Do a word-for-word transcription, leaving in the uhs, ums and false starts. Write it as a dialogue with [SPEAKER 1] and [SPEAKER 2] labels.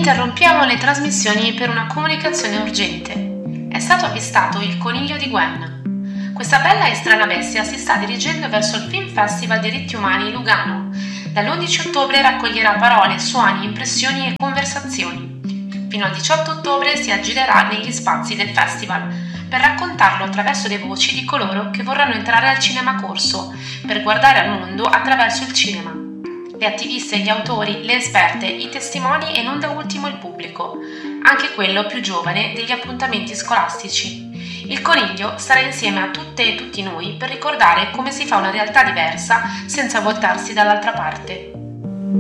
[SPEAKER 1] Interrompiamo le trasmissioni per una comunicazione urgente. È stato avvistato il coniglio di Gwen. Questa bella e strana bestia si sta dirigendo verso il Film Festival Diritti Umani Lugano. Dall'undici ottobre raccoglierà parole, suoni, impressioni e conversazioni. Fino al diciotto ottobre si aggirerà negli spazi del festival per raccontarlo attraverso le voci di coloro che vorranno entrare al Cinema Corso per guardare al mondo attraverso il cinema. Le attiviste, gli autori, le esperte, i testimoni e non da ultimo il pubblico, anche quello più giovane degli appuntamenti scolastici. Il coniglio starà insieme a tutte e tutti noi per ricordare come si fa una realtà diversa senza voltarsi dall'altra parte.